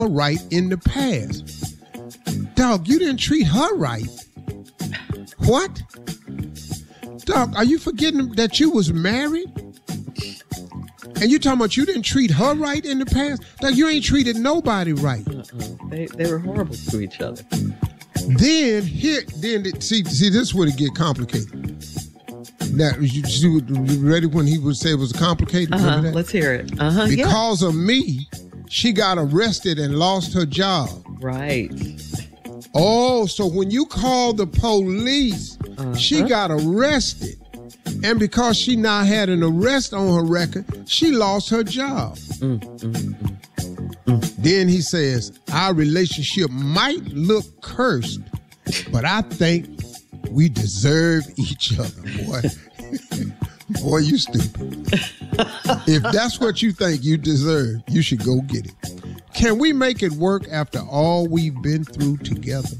right in the past. Dog, you didn't treat her right. What? Dog, are you forgetting that you was married? And you talking about you didn't treat her right in the past? Dog, you ain't treated nobody right. They were horrible to each other. See, this is where it get complicated. Now, you ready when he would say it was complicated? Let's hear it. Because of me, she got arrested and lost her job. Right. Oh, so when you called the police, she got arrested. And because she now had an arrest on her record, she lost her job. Then he says, our relationship might look cursed, but I think we deserve each other, boy. Boy, you stupid. If that's what you think you deserve, you should go get it. Can we make it work after all we've been through together?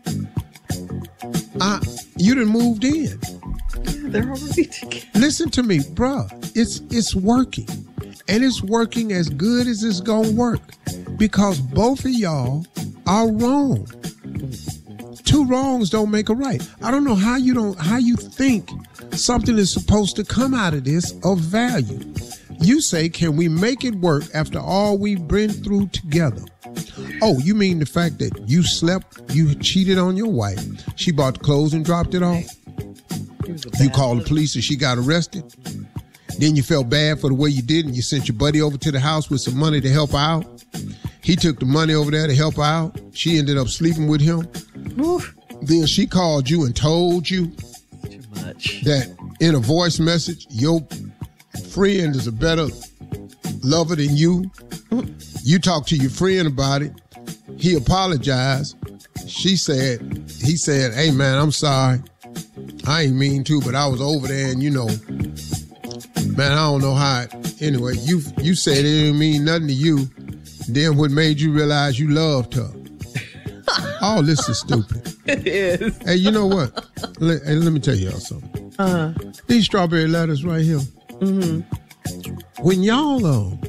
You done moved in. Yeah, they're already together. Listen to me, bruh. It's working. And it's working as good as it's gonna work. Because both of y'all are wrong. Two wrongs don't make a right. I don't know how you think something is supposed to come out of this of value. You say, can we make it work after all we've been through together? Oh, you mean the fact that you cheated on your wife, she bought the clothes and dropped it off? You called the police and she got arrested? Then you felt bad for the way you did and you sent your buddy over to the house with some money to help her out? He took the money over there to help her out. She ended up sleeping with him. Oof. Then she called you and told you too much that in a voice message, your friend is a better lover than you. You talked to your friend about it. He apologized. He said, hey man, I'm sorry. I ain't mean to, but I was over there and man, I don't know how anyway, you said it didn't mean nothing to you. Then what made you realize you loved her? All this is stupid. It is. Hey, you know what? Let me tell y'all something. These strawberry letters right here. When y'all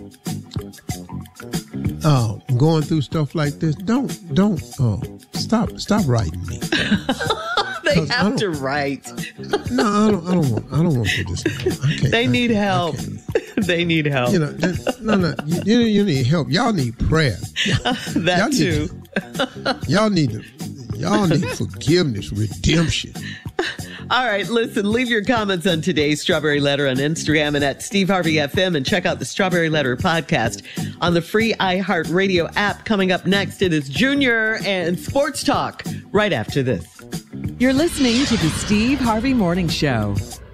going through stuff like this, don't stop writing me. They have to write. No, I don't want to do this. They need help. They need help. You need help. Y'all need prayer. That too. Y'all need forgiveness, redemption. All right, listen, leave your comments on today's Strawberry Letter on Instagram and at Steve Harvey FM, and check out the Strawberry Letter podcast on the free iHeartRadio app. Coming up next, it is Junior and Sports Talk right after this. You're listening to the Steve Harvey Morning Show.